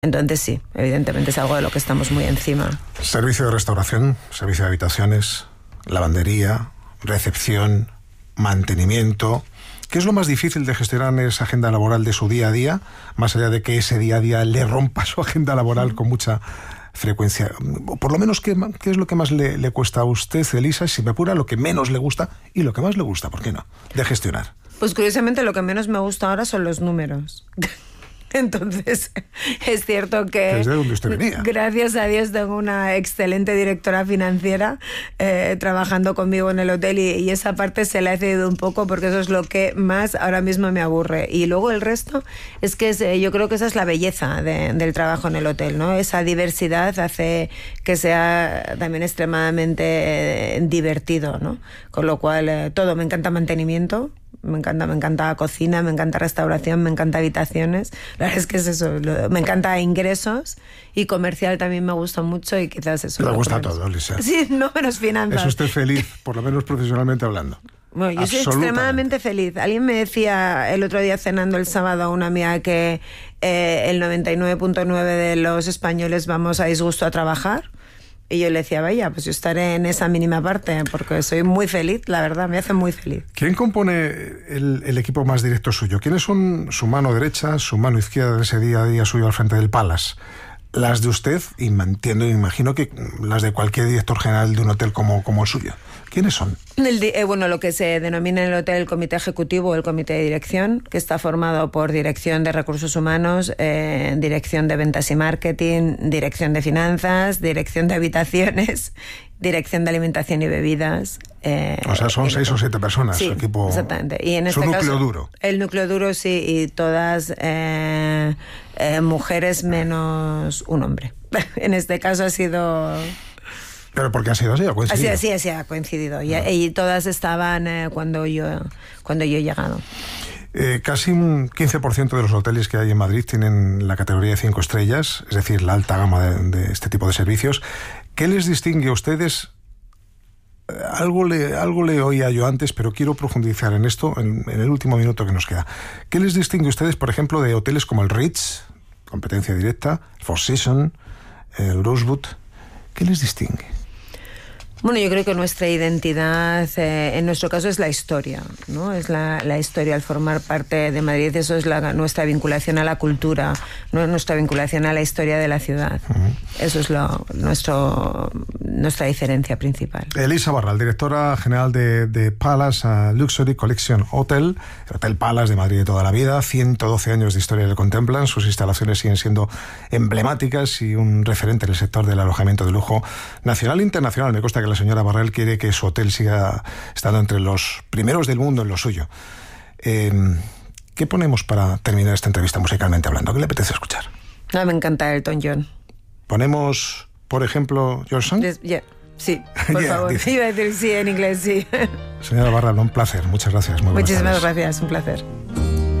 Entonces sí, evidentemente es algo de lo que estamos muy encima. Servicio de restauración, servicio de habitaciones, lavandería, recepción, mantenimiento. ¿Qué es lo más difícil de gestionar en esa agenda laboral de su día a día? Más allá de que ese día a día le rompa su agenda laboral con mucha frecuencia. O por lo menos, ¿qué es lo que más le cuesta a usted, Elisa? Si me apura, lo que menos le gusta y lo que más le gusta, ¿por qué no?, de gestionar. Pues curiosamente lo que menos me gusta ahora son los números. Entonces, es cierto que... ¿Desde dónde usted venía? Gracias a Dios tengo una excelente directora financiera trabajando conmigo en el hotel y esa parte se la he cedido un poco porque eso es lo que más ahora mismo me aburre. Y luego el resto es que yo creo que esa es la belleza del trabajo en el hotel, ¿no? Esa diversidad hace que sea también extremadamente divertido, ¿no? Con lo cual todo, me encanta mantenimiento. Me encanta cocina, me encanta restauración, me encanta habitaciones. La verdad es que es eso, me encanta ingresos y comercial también me gusta mucho y quizás eso. Le gusta todo, Elisa. Sí, no menos finanzas. ¿Es usted feliz, por lo menos profesionalmente hablando? Bueno, yo soy extremadamente feliz. Alguien me decía el otro día cenando el sábado a una amiga que el 99.9 de los españoles vamos a disgusto a trabajar. Y yo le decía, vaya, pues yo estaré en esa mínima parte, porque soy muy feliz, la verdad, me hace muy feliz. ¿Quién compone el equipo más directo suyo? ¿Quiénes son su mano derecha, su mano izquierda de ese día a día suyo al frente del Palace? Las de usted, y entiendo, imagino que las de cualquier director general de un hotel como el suyo. ¿Quiénes son? Bueno, lo que se denomina en el hotel el comité ejecutivo o el comité de dirección, que está formado por dirección de recursos humanos, dirección de ventas y marketing, dirección de finanzas, dirección de habitaciones, dirección de alimentación y bebidas. O sea, son 6 o 7 personas, sí, su equipo. Exactamente. Y en su este núcleo caso, duro. El núcleo duro, sí, y todas mujeres menos un hombre. En este caso ha sido... ¿Pero por qué ha sido así? ¿Ha coincidido? Así ha coincidido. Y todas estaban cuando yo he llegado. Casi un 15% de los hoteles que hay en Madrid tienen la categoría de 5 estrellas, es decir, la alta gama de este tipo de servicios. ¿Qué les distingue a ustedes? Algo le oía yo antes, pero quiero profundizar en esto en el último minuto que nos queda. ¿Qué les distingue a ustedes, por ejemplo, de hoteles como el Ritz, competencia directa, el Four Seasons, el Rosewood? ¿Qué les distingue? Bueno, yo creo que nuestra identidad, en nuestro caso, es la historia, ¿no? Es la historia al formar parte de Madrid. Eso es nuestra vinculación a la cultura, ¿no? Nuestra vinculación a la historia de la ciudad. Uh-huh. Eso es nuestra diferencia principal. Elisa Barral, directora general de Palace Luxury Collection Hotel, el Hotel Palace de Madrid de toda la vida. 112 años de historia le contemplan. Sus instalaciones siguen siendo emblemáticas y un referente en el sector del alojamiento de lujo nacional e internacional. Me consta que la señora Barral quiere que su hotel siga estando entre los primeros del mundo en lo suyo. ¿Qué ponemos para terminar esta entrevista musicalmente hablando? ¿Qué le apetece escuchar? No, me encanta Elton John. ¿Ponemos, por ejemplo, Your Song? Sí, por favor. Iba a decir sí en inglés, sí. Señora Barral, un placer. Muchas gracias. Muy buenas tardes. Muchísimas gracias, un placer.